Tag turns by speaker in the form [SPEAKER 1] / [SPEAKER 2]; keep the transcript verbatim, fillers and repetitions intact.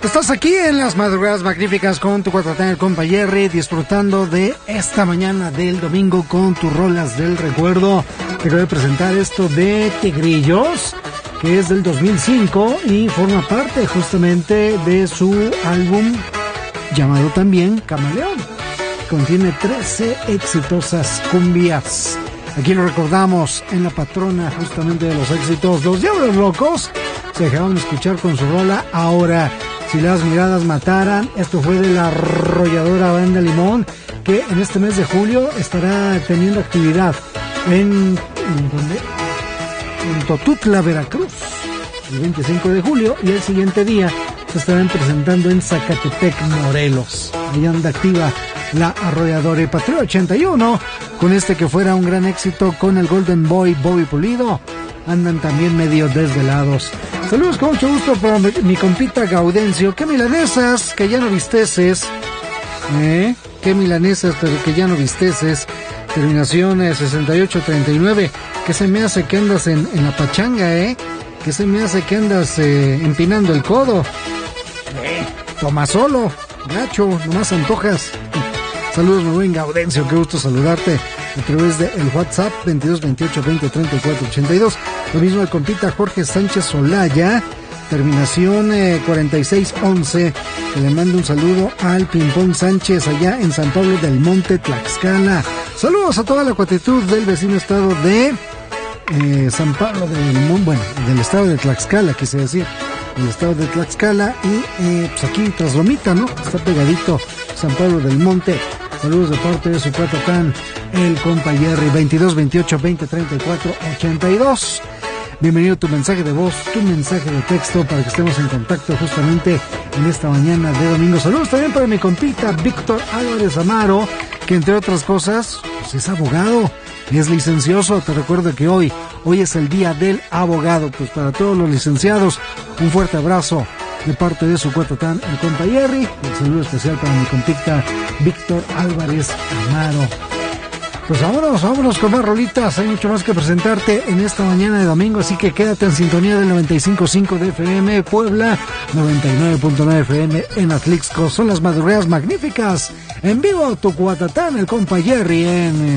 [SPEAKER 1] Estás aquí en las madrugadas magníficas con tu cuatatán, el compa Jerry, disfrutando de esta mañana del domingo con tus rolas del recuerdo. Te voy a presentar esto de Tigrillos, que es del dos mil cinco y forma parte justamente de su álbum llamado también Camaleón. Contiene trece exitosas cumbias. Aquí lo recordamos en la patrona justamente de los éxitos. Los Diablos Locos se dejaron escuchar con su rola Ahora. Si las miradas mataran, esto fue de la arrolladora Banda Limón, que en este mes de julio estará teniendo actividad en, ¿en dónde? En Totutla, Veracruz, el veinticinco de julio, y el siguiente día se estarán presentando en Zacatepec, Morelos. Ahí anda activa la arrolladora. Y Patria ochenta y uno, con este que fuera un gran éxito con el Golden Boy Bobby Pulido, andan también medio desvelados. Saludos con mucho gusto para mi compita Gaudencio. ¿Qué milanesas que ya no visteces? ¿Eh? ¿Qué milanesas pero que ya no visteces? Terminación eh, sesenta y ocho treinta y nueve. ¿Qué se me hace que andas en, en la pachanga, eh? ¿Qué se me hace que andas eh, empinando el codo? Eh, toma solo, gacho, nomás antojas. Saludos, mi buen Gaudencio, qué gusto saludarte a través del WhatsApp veintidós veintiocho veinte treinta y cuatro ochenta y dos. Lo mismo el compita Jorge Sánchez Solaya, terminación eh, cuarenta y seis once, que le mando un saludo al Pimpón Sánchez allá en San Pablo del Monte, Tlaxcala. Saludos a toda la cuatitud del vecino estado de eh, San Pablo del Monte, bueno, del estado de Tlaxcala, quise decir, el estado de Tlaxcala, y eh, pues aquí tras Lomita, ¿no? Está pegadito San Pablo del Monte. Saludos de parte de su cuatatán, el compa Jerry, veintidós veintiocho veinte treinta y cuatro ochenta y dos. Bienvenido tu mensaje de voz, tu mensaje de texto, para que estemos en contacto justamente en esta mañana de domingo. Saludos también para mi compita Víctor Álvarez Amaro, que entre otras cosas, pues es abogado y es licencioso. Te recuerdo que hoy, hoy es el día del abogado. Pues para todos los licenciados, un fuerte abrazo de parte de su cuatatán, el compa Jerry. Un saludo especial para mi compita Víctor Álvarez Amaro. Pues vámonos, vámonos con más rolitas. Hay mucho más que presentarte en esta mañana de domingo, así que quédate en sintonía del noventa y cinco punto cinco de F M Puebla, noventa y nueve punto nueve F M en Atlixco. Son las madrugadas magníficas. En vivo, tu cuatatán, el compa Jerry, en